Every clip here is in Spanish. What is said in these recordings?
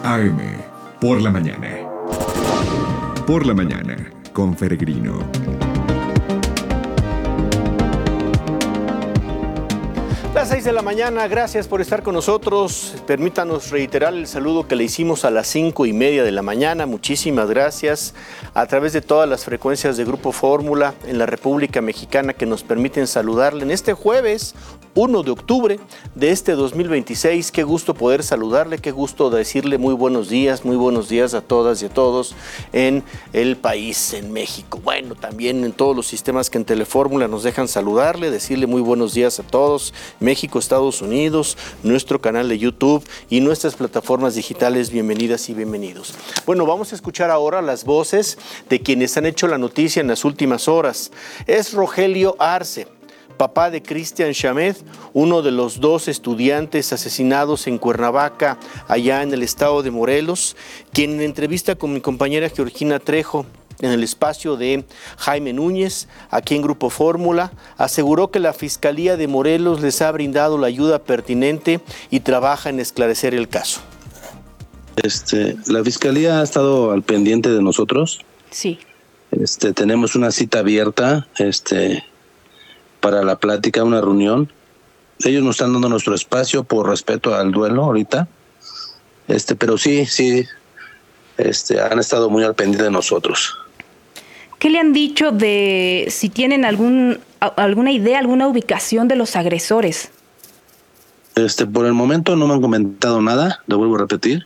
AM, por la mañana. Por la mañana, con Peregrino. Las 6 de la mañana, gracias por estar con nosotros. Permítanos reiterar el saludo que le hicimos a las 5:30 de la mañana. Muchísimas gracias a través de todas las frecuencias de Grupo Fórmula en la República Mexicana que nos permiten saludarle en este jueves 1 de octubre de este 2026. Qué gusto poder saludarle, qué gusto decirle muy buenos días a todas y a todos en el país, en México. Bueno, también en todos los sistemas que en Telefórmula nos dejan saludarle, decirle muy buenos días a todos. México, Estados Unidos, nuestro canal de YouTube y nuestras plataformas digitales. Bienvenidas y bienvenidos. Bueno, vamos a escuchar ahora las voces de quienes han hecho la noticia en las últimas horas. Es Rogelio Arce, papá de Cristian Shamed, uno de los 2 estudiantes asesinados en Cuernavaca, allá en el estado de Morelos, quien en entrevista con mi compañera Georgina Trejo, en el espacio de Jaime Núñez, aquí en Grupo Fórmula, aseguró que la Fiscalía de Morelos les ha brindado la ayuda pertinente y trabaja en esclarecer el caso. La Fiscalía ha estado al pendiente de nosotros. Sí. Tenemos una cita abierta para la plática, una reunión. Ellos nos están dando nuestro espacio por respeto al duelo ahorita. Pero sí, han estado muy al pendiente de nosotros. ¿Qué le han dicho de si tienen alguna idea, alguna ubicación de los agresores? Por el momento no me han comentado nada, lo vuelvo a repetir.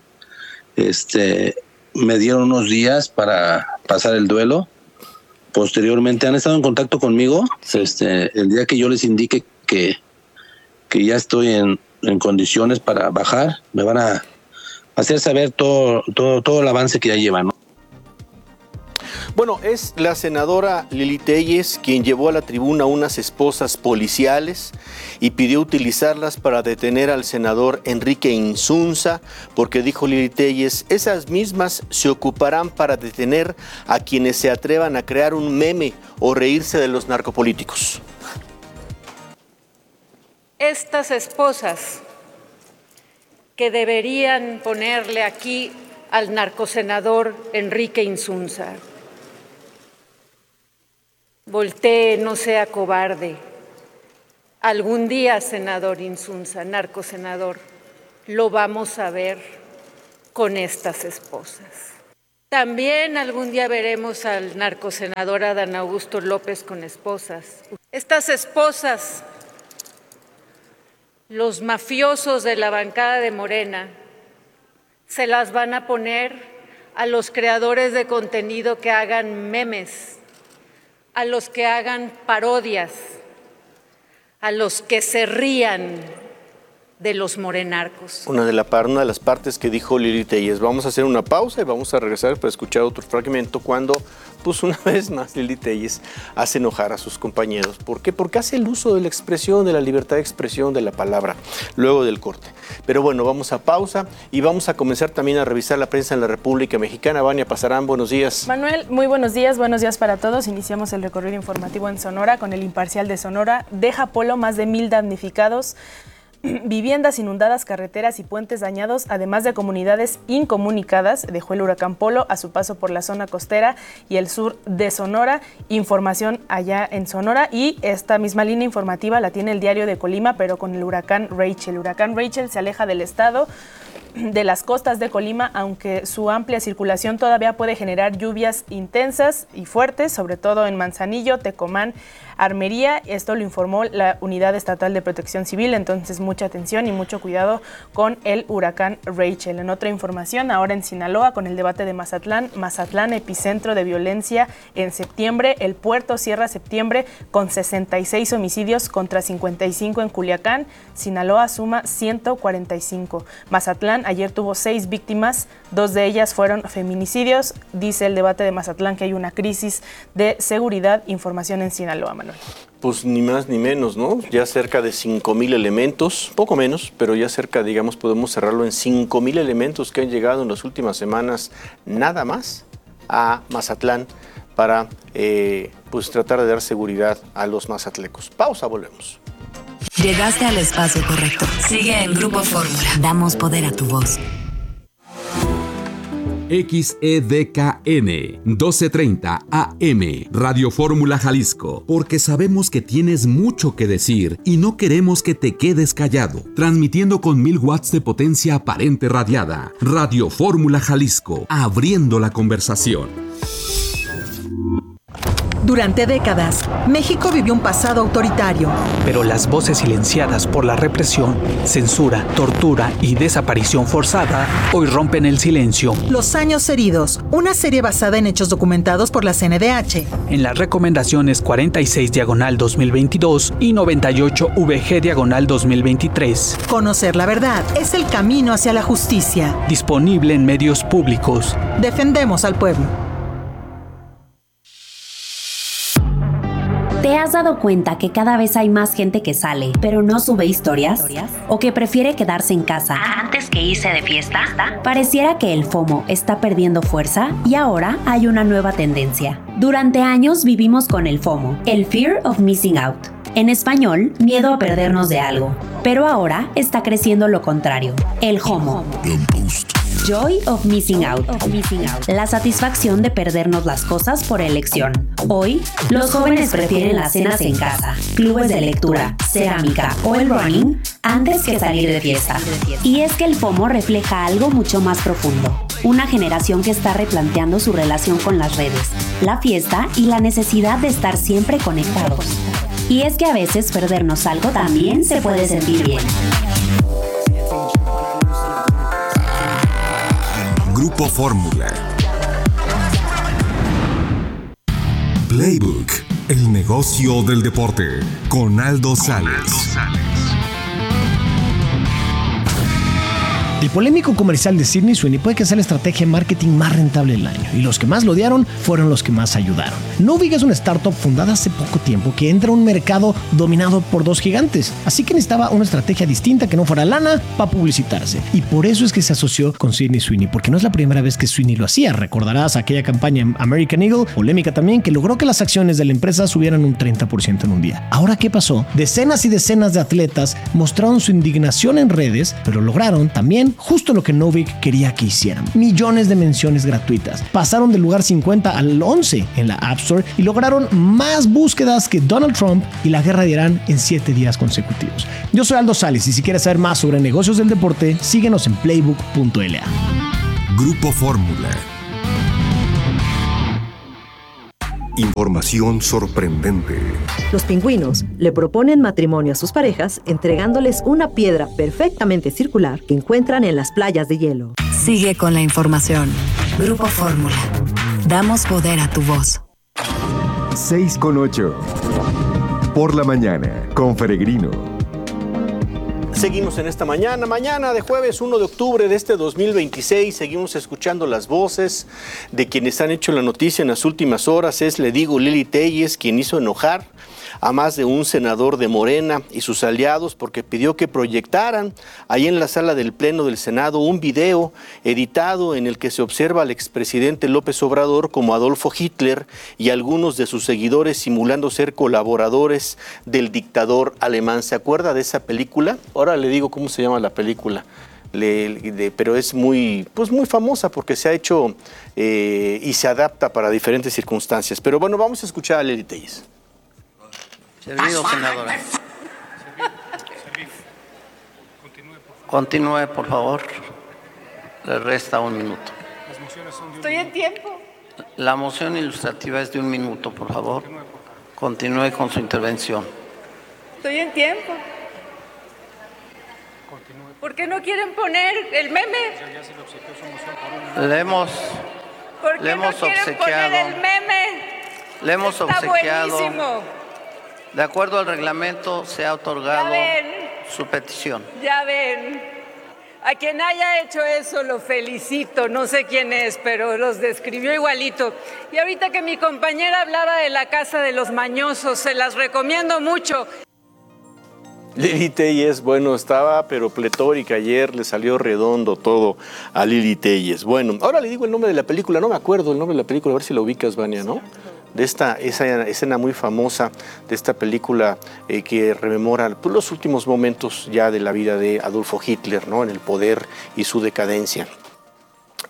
Me dieron unos días para pasar el duelo. Posteriormente han estado en contacto conmigo. El día que yo les indique que ya estoy en condiciones para bajar, me van a hacer saber todo el avance que ya llevan, ¿no? Bueno, es la senadora Lili Téllez quien llevó a la tribuna unas esposas policiales y pidió utilizarlas para detener al senador Enrique Insunza, porque dijo Lili Téllez, esas mismas se ocuparán para detener a quienes se atrevan a crear un meme o reírse de los narcopolíticos. Estas esposas que deberían ponerle aquí al narcosenador Enrique Insunza. Voltee, no sea cobarde. Algún día, senador Insunza, narcosenador, lo vamos a ver con estas esposas. También algún día veremos al narcosenador Adán Augusto López con esposas. Estas esposas, los mafiosos de la bancada de Morena, se las van a poner a los creadores de contenido que hagan memes, a los que hagan parodias, a los que se rían de los morenarcos. Una de las partes que dijo Lili Téllez. Vamos a hacer una pausa y vamos a regresar para escuchar otro fragmento cuando, pues una vez más, Lili Téllez hace enojar a sus compañeros. ¿Por qué? Porque hace el uso de la expresión, de la libertad de expresión de la palabra, luego del corte. Pero bueno, vamos a pausa y vamos a comenzar también a revisar la prensa en la República Mexicana. Vania Pasarán, buenos días. Manuel, muy buenos días para todos. Iniciamos el recorrido informativo en Sonora con el Imparcial de Sonora. Deja Polo más de 1,000 damnificados. Viviendas inundadas, carreteras y puentes dañados, además de comunidades incomunicadas, dejó el huracán Polo a su paso por la zona costera y el sur de Sonora. Información allá en Sonora y esta misma línea informativa la tiene el Diario de Colima, pero con el huracán Rachel. El huracán Rachel se aleja del estado, de las costas de Colima, aunque su amplia circulación todavía puede generar lluvias intensas y fuertes, sobre todo en Manzanillo, Tecomán, Armería. Esto lo informó la Unidad Estatal de Protección Civil, entonces mucha atención y mucho cuidado con el huracán Rachel. En otra información, ahora en Sinaloa, con el debate de Mazatlán, epicentro de violencia en septiembre. El puerto cierra septiembre con 66 homicidios contra 55 en Culiacán. Sinaloa suma 145. Mazatlán ayer tuvo 6 víctimas, 2 de ellas fueron feminicidios. Dice el debate de Mazatlán que hay una crisis de seguridad. Información en Sinaloa, Manuel. Pues ni más ni menos, ¿no? Ya cerca de 5,000 elementos, poco menos, pero ya cerca, digamos, podemos cerrarlo en 5,000 elementos que han llegado en las últimas semanas, nada más, a Mazatlán para pues tratar de dar seguridad a los mazatlecos. Pausa, volvemos. Llegaste al espacio correcto. Sigue en Grupo Fórmula. Damos poder a tu voz. XEDKN 1230 AM, Radio Fórmula Jalisco, porque sabemos que tienes mucho que decir y no queremos que te quedes callado. Transmitiendo con 1000 watts de potencia aparente radiada. Radio Fórmula Jalisco, abriendo la conversación. Durante décadas, México vivió un pasado autoritario. Pero las voces silenciadas por la represión, censura, tortura y desaparición forzada hoy rompen el silencio. Los años heridos, una serie basada en hechos documentados por la CNDH. En las recomendaciones 46/2022 y 98VG/2023. Conocer la verdad es el camino hacia la justicia. Disponible en medios públicos. Defendemos al pueblo. ¿Te has dado cuenta que cada vez hay más gente que sale, pero no sube historias? ¿O que prefiere quedarse en casa antes que irse de fiesta? Pareciera que el FOMO está perdiendo fuerza y ahora hay una nueva tendencia. Durante años vivimos con el FOMO, el Fear of Missing Out. En español, miedo a perdernos de algo. Pero ahora está creciendo lo contrario, el JOMO. Joy of Missing Out. La satisfacción de perdernos las cosas por elección. Hoy, los jóvenes prefieren las cenas en casa, clubes de lectura, cerámica o el running antes que salir de fiesta. Y es que el FOMO refleja algo mucho más profundo. Una generación que está replanteando su relación con las redes, la fiesta y la necesidad de estar siempre conectados. Y es que a veces perdernos algo también se puede sentir bien. Grupo Fórmula. Playbook, el negocio del deporte, con Aldo Sales. El polémico comercial de Sydney Sweeney puede que sea la estrategia de marketing más rentable del año, y los que más lo odiaron fueron los que más ayudaron. Novig es una startup fundada hace poco tiempo que entra a un mercado dominado por dos gigantes, así que necesitaba una estrategia distinta que no fuera lana para publicitarse, y por eso es que se asoció con Sydney Sweeney, porque no es la primera vez que Sweeney lo hacía. Recordarás aquella campaña American Eagle, polémica también, que logró que las acciones de la empresa subieran un 30% en un día. Ahora, ¿qué pasó? Decenas y decenas de atletas mostraron su indignación en redes, pero lograron también justo lo que Novig quería que hicieran: millones de menciones gratuitas. Pasaron del lugar 50 al 11 en la App Store y lograron más búsquedas que Donald Trump y la guerra de Irán en 7 días consecutivos. Yo soy Aldo Sales, y si quieres saber más sobre negocios del deporte, síguenos en playbook.la. Grupo Fórmula. Información sorprendente. Los pingüinos le proponen matrimonio a sus parejas entregándoles una piedra perfectamente circular que encuentran en las playas de hielo. Sigue con la información. Grupo Fórmula. Damos poder a tu voz. 6:08. Por la mañana, con Peregrino. Seguimos en esta mañana de jueves 1 de octubre de este 2026. Seguimos escuchando las voces de quienes han hecho la noticia en las últimas horas. Es, le digo, Lili Telles, quien hizo enojar a más de un senador de Morena y sus aliados porque pidió que proyectaran ahí en la sala del Pleno del Senado un video editado en el que se observa al expresidente López Obrador como Adolfo Hitler y algunos de sus seguidores simulando ser colaboradores del dictador alemán. ¿Se acuerda de esa película? Ahora le digo cómo se llama la película. Pero es muy famosa porque se ha hecho y se adapta para diferentes circunstancias. Pero bueno, vamos a escuchar a Lili Telles. Servido, senadora. Continúe, por favor. Le resta 1 minuto. Estoy en tiempo. La moción ilustrativa es de 1 minuto, por favor. Continúe con su intervención. Estoy en tiempo. ¿Por qué no quieren poner el meme? Le hemos ¿Por qué no quieren obsequiado. poner el meme? Le hemos Está obsequiado. buenísimo. De acuerdo al reglamento, se ha otorgado su petición. Ya ven, a quien haya hecho eso lo felicito, no sé quién es, pero los describió igualito. Y ahorita que mi compañera hablaba de la casa de los mañosos, se las recomiendo mucho. Lili Telles, bueno, estaba pero pletórica ayer, le salió redondo todo a Lili Telles. Bueno, ahora le digo el nombre de la película, no me acuerdo el nombre de la película, a ver si la ubicas, Vania, ¿no? De esa escena muy famosa de esta película que rememora los últimos momentos ya de la vida de Adolfo Hitler, ¿no? En el poder y su decadencia.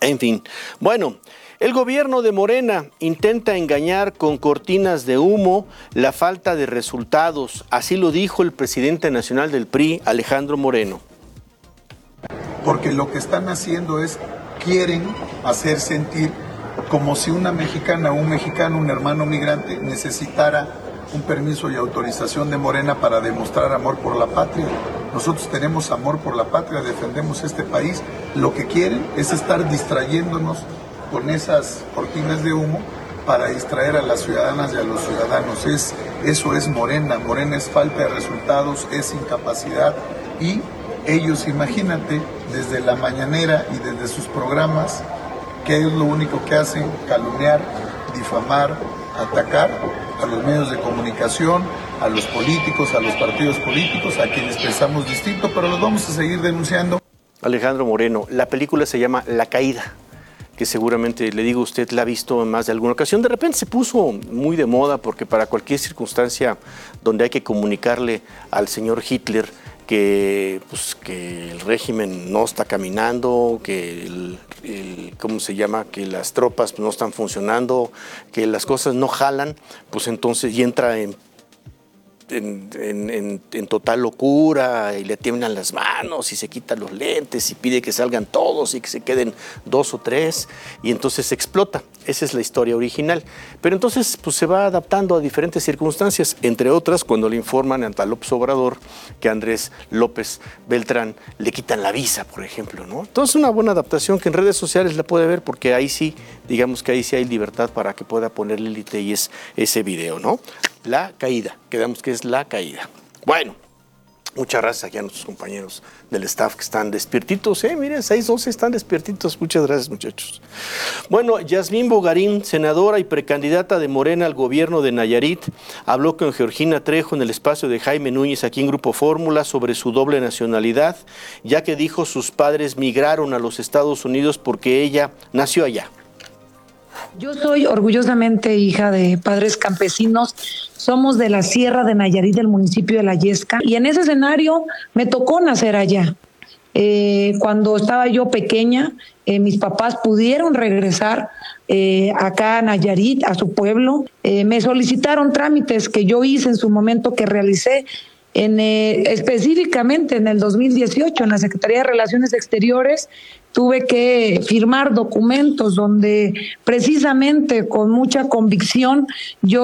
En fin, bueno, el gobierno de Morena intenta engañar con cortinas de humo la falta de resultados. Así lo dijo el presidente nacional del PRI, Alejandro Moreno. Porque lo que están haciendo es, quieren hacer sentir como si una mexicana o un mexicano, un hermano migrante, necesitara un permiso y autorización de Morena para demostrar amor por la patria. Nosotros tenemos amor por la patria, defendemos este país. Lo que quieren es estar distrayéndonos con esas cortinas de humo para distraer a las ciudadanas y a los ciudadanos. Eso es Morena. Morena es falta de resultados, es incapacidad, y ellos, imagínate, desde la mañanera y desde sus programas, que ellos lo único que hacen, calumniar, difamar, atacar a los medios de comunicación, a los políticos, a los partidos políticos, a quienes pensamos distinto, pero los vamos a seguir denunciando. Alejandro Moreno, la película se llama La Caída, que seguramente, le digo, usted la ha visto en más de alguna ocasión. De repente se puso muy de moda porque para cualquier circunstancia donde hay que comunicarle al señor Hitler que el régimen no está caminando, que ¿cómo se llama? Que las tropas no están funcionando, que las cosas no jalan, pues entonces y entra en total locura y le tiemblan las manos y se quita los lentes y pide que salgan todos y que se queden 2 o 3 y entonces explota. Esa es la historia original. Pero entonces pues se va adaptando a diferentes circunstancias, entre otras cuando le informan a López Obrador que a Andrés López Beltrán le quitan la visa, por ejemplo, ¿no? Entonces una buena adaptación que en redes sociales la puede ver porque ahí sí, digamos que ahí sí hay libertad para que pueda ponerle Lili y ese video, ¿no? La Caída, quedamos que es La Caída. Bueno, muchas gracias aquí a nuestros compañeros del staff que están despiertitos, miren, 6:12 están despiertitos, muchas gracias muchachos. Bueno, Yasmín Bogarín, senadora y precandidata de Morena al gobierno de Nayarit, habló con Georgina Trejo en el espacio de Jaime Núñez aquí en Grupo Fórmula sobre su doble nacionalidad, ya que dijo sus padres migraron a los Estados Unidos porque ella nació allá. Yo soy orgullosamente hija de padres campesinos, somos de la Sierra de Nayarit, del municipio de La Yesca, y en ese escenario me tocó nacer allá. Cuando estaba yo pequeña, mis papás pudieron regresar acá a Nayarit, a su pueblo. Me solicitaron trámites que yo hice en su momento, que realicé específicamente en el 2018 en la Secretaría de Relaciones Exteriores. Tuve que firmar documentos donde precisamente con mucha convicción yo